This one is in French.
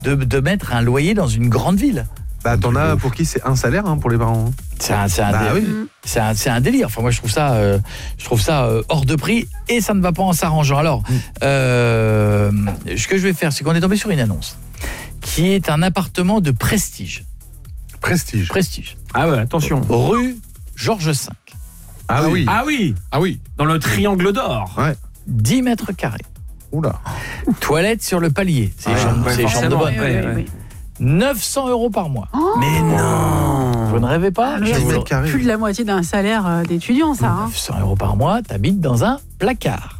de mettre un loyer dans une grande ville. Bah, t'en as pour qui c'est un salaire pour les parents. C'est un délire. Enfin, moi, je trouve ça hors de prix et ça ne va pas en s'arrangeant. Alors, ce que je vais faire, c'est qu'on est tombé sur une annonce qui est un appartement de prestige. Prestige. Ah ouais, attention. Rue Georges V. Ah oui. Ah oui. Dans le triangle d'or. Ouais. 10 mètres carrés. Oula. Toilette sur le palier. C'est les chambres de bonne. Ouais. 900 € par mois. Mais non. Vous ne rêvez pas? C'est plus de la moitié d'un salaire d'étudiant, ça. 900 € par mois, t'habites dans un placard.